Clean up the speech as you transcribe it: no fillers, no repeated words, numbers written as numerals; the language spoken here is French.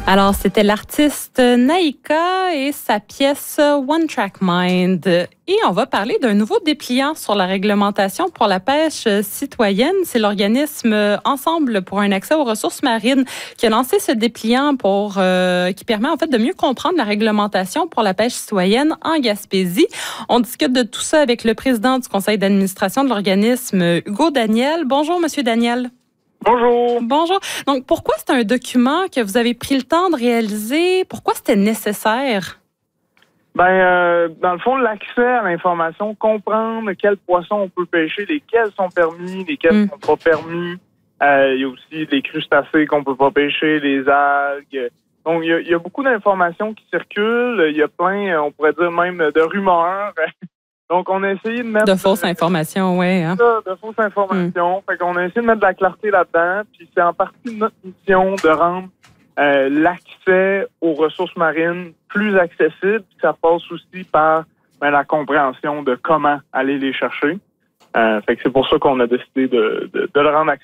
Alors, c'était l'artiste Naïka et sa pièce One Track Mind. Et on va parler d'un nouveau dépliant sur la réglementation pour la pêche citoyenne. C'est l'organisme Ensemble pour un accès aux ressources marines qui a lancé ce dépliant qui permet en fait de mieux comprendre la réglementation pour la pêche citoyenne en Gaspésie. On discute de tout ça avec le président du conseil d'administration de l'organisme, Hugo Daniel. Bonjour, Monsieur Daniel. Bonjour. Bonjour. Donc, pourquoi c'est un document que vous avez pris le temps de réaliser? Pourquoi c'était nécessaire? Dans le fond, l'accès à l'information, comprendre quels poissons on peut pêcher, lesquels sont permis, lesquels sont pas permis. Il y a aussi les crustacés qu'on peut pas pêcher, les algues. Donc, il y a beaucoup d'informations qui circulent. Il y a plein, on pourrait dire même, de rumeurs. Donc, on a essayé de mettre... De fausses informations, oui. Hein? De fausses informations. Fait qu'on a essayé de mettre de la clarté là-dedans. Puis c'est en partie notre mission de rendre l'accès aux ressources marines plus accessible. Puis ça passe aussi par la compréhension de comment aller les chercher. Fait que c'est pour ça qu'on a décidé de le rendre accessible.